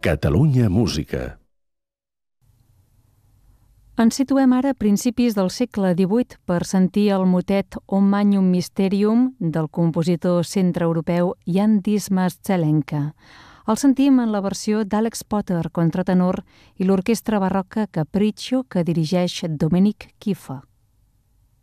Catalunya Música. Ens situem ara a principis del segle XVIII per sentir el motet O Magnum Mysterium del compositor centreeuropeu Jan Dismas Zelenka. El sentim en la versió d'Alex Potter, contratenor, i l'orquestra barroca Capriccio que dirigeix Dominic Kiefer.